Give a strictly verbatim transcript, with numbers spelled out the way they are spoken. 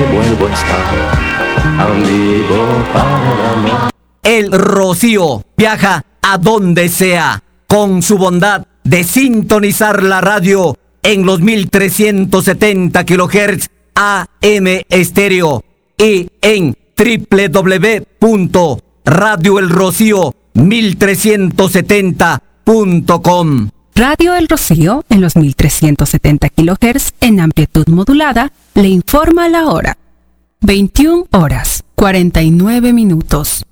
vuelvo a estar, aún vivo para el amor. El Rocío viaja a donde sea con su bondad de sintonizar la radio en los mil trescientos setenta kilohertz A M estéreo y en doble u doble u doble u punto radio el rocío mil trescientos setenta punto com. Radio El Rocío en los mil trescientos setenta kilohertz en amplitud modulada le informa la hora. veintiuna horas cuarenta y nueve minutos.